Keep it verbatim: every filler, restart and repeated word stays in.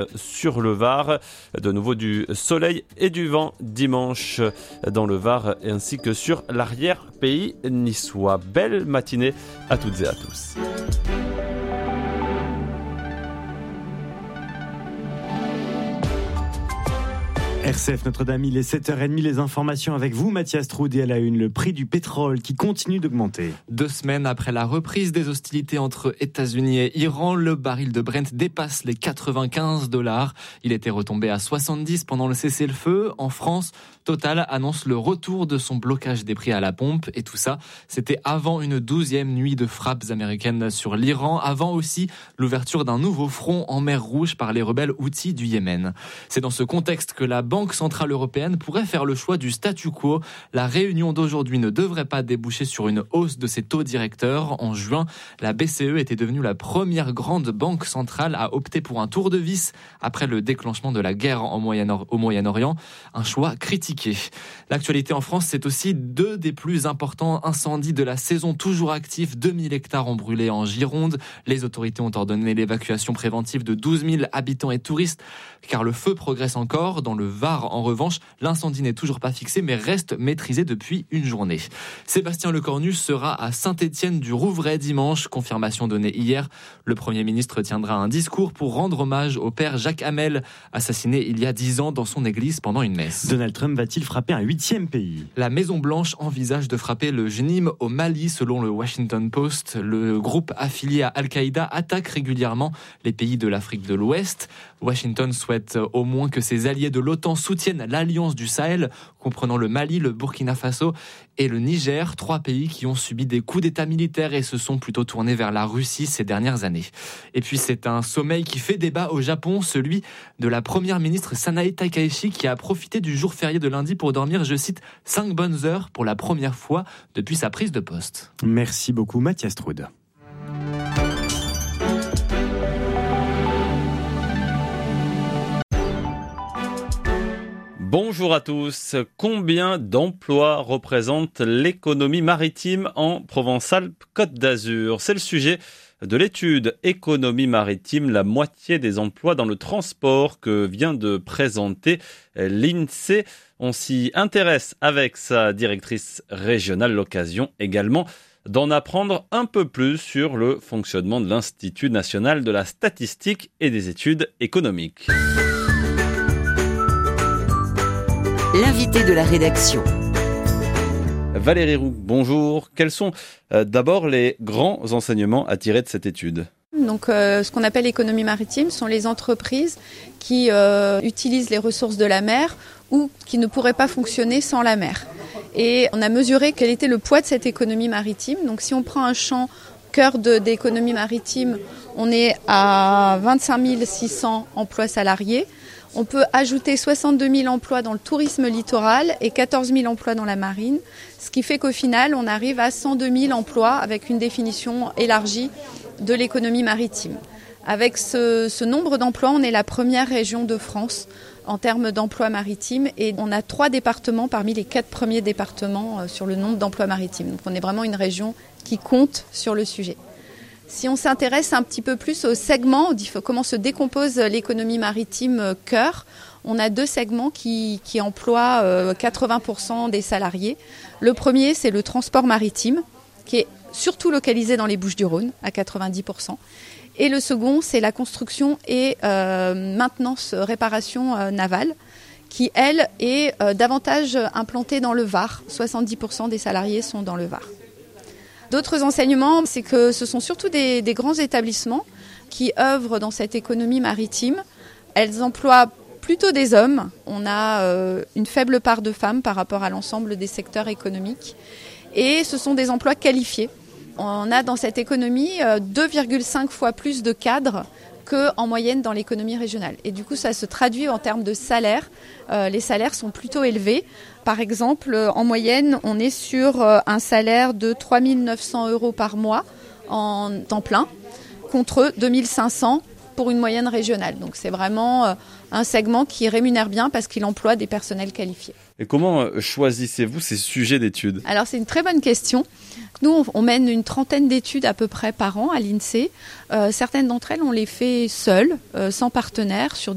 sur le Var. De nouveau du soleil et du vent dimanche dans le Var ainsi que sur l'arrière-pays niçois. Belle matinée à toutes et à tous. R C F Notre-Dame, il est sept heures trente, les informations avec vous, Mathias Troud, et à la une, le prix du pétrole qui continue d'augmenter. Deux semaines après la reprise des hostilités entre États-Unis et Iran, le baril de Brent dépasse les quatre-vingt-quinze dollars. Il était retombé à soixante-dix pendant le cessez-le-feu. En France, Total annonce le retour de son blocage des prix à la pompe. Et tout ça, c'était avant une douzième nuit de frappes américaines sur l'Iran, avant aussi l'ouverture d'un nouveau front en mer Rouge par les rebelles Houthis du Yémen. C'est dans ce contexte que la Banque centrale européenne pourrait faire le choix du statu quo. La réunion d'aujourd'hui ne devrait pas déboucher sur une hausse de ses taux directeurs. En juin, la B C E était devenue la première grande banque centrale à opter pour un tour de vis après le déclenchement de la guerre au Moyen-Orient. Un choix critiqué. L'actualité en France, c'est aussi deux des plus importants incendies de la saison, toujours actifs. deux mille hectares ont brûlé en Gironde. Les autorités ont ordonné l'évacuation préventive de douze mille habitants et touristes, car le feu progresse encore. Dans le Var, en revanche, l'incendie n'est toujours pas fixé, mais reste maîtrisé depuis une journée. Sébastien Lecornu sera à Saint-Étienne-du-Rouvray dimanche, confirmation donnée hier. Le Premier ministre tiendra un discours pour rendre hommage au père Jacques Hamel, assassiné il y a dix ans dans son église pendant une messe. Donald Trump va-t-il frapper un huitième pays ? La Maison-Blanche envisage de frapper le Jnim au Mali, selon le Washington Post. Le groupe affilié à Al-Qaïda attaque régulièrement les pays de l'Afrique de l'Ouest. Washington souhaite au moins que ses alliés de l'OTAN soutiennent l'Alliance du Sahel, comprenant le Mali, le Burkina Faso et le Niger, trois pays qui ont subi des coups d'État militaires et se sont plutôt tournés vers la Russie ces dernières années. Et puis c'est un sommeil qui fait débat au Japon, celui de la première ministre Sanae Takaichi, qui a profité du jour férié de lundi pour dormir, je cite, cinq bonnes heures pour la première fois depuis sa prise de poste. Merci beaucoup Mathias Troud. Bonjour à tous. Combien d'emplois représente l'économie maritime en Provence-Alpes-Côte d'Azur ? C'est le sujet de l'étude Économie maritime, la moitié des emplois dans le transport que vient de présenter l'INSEE. On s'y intéresse avec sa directrice régionale, l'occasion également d'en apprendre un peu plus sur le fonctionnement de l'Institut national de la statistique et des études économiques. L'invité de la rédaction. Valérie Roux, bonjour. Quels sont euh, d'abord les grands enseignements à tirer de cette étude ? Donc, euh, ce qu'on appelle l'économie maritime sont les entreprises qui euh, utilisent les ressources de la mer ou qui ne pourraient pas fonctionner sans la mer. Et on a mesuré quel était le poids de cette économie maritime. Donc, si on prend un champ cœur de, d'économie maritime, on est à vingt-cinq mille six cents emplois salariés. On peut ajouter soixante-deux mille emplois dans le tourisme littoral et quatorze mille emplois dans la marine, ce qui fait qu'au final, on arrive à cent deux mille emplois avec une définition élargie de l'économie maritime. Avec ce, ce nombre d'emplois, on est la première région de France en termes d'emplois maritimes et on a trois départements parmi les quatre premiers départements sur le nombre d'emplois maritimes. Donc on est vraiment une région qui compte sur le sujet. Si on s'intéresse un petit peu plus aux segments, comment se décompose l'économie maritime cœur, on a deux segments qui, qui emploient quatre-vingts pour cent des salariés. Le premier, c'est le transport maritime, qui est surtout localisé dans les Bouches-du-Rhône, à quatre-vingt-dix pour cent. Et le second, c'est la construction et euh, maintenance, réparation euh, navale, qui, elle, est euh, davantage implantée dans le Var. soixante-dix pour cent des salariés sont dans le Var. D'autres enseignements, c'est que ce sont surtout des, des grands établissements qui œuvrent dans cette économie maritime. Elles emploient plutôt des hommes. On a euh, une faible part de femmes par rapport à l'ensemble des secteurs économiques. Et ce sont des emplois qualifiés. On a dans cette économie euh, deux virgule cinq fois plus de cadres qu'en moyenne dans l'économie régionale. Et du coup, ça se traduit en termes de salaire. Euh, les salaires sont plutôt élevés. Par exemple, en moyenne, on est sur un salaire de trois mille neuf cents euros par mois en temps plein, contre deux mille cinq cents pour une moyenne régionale. Donc c'est vraiment un segment qui rémunère bien parce qu'il emploie des personnels qualifiés. Et comment choisissez-vous ces sujets d'études ? Alors c'est une très bonne question. Nous, on mène une trentaine d'études à peu près par an à l'INSEE. Euh, certaines d'entre elles, on les fait seules, euh, sans partenaire, sur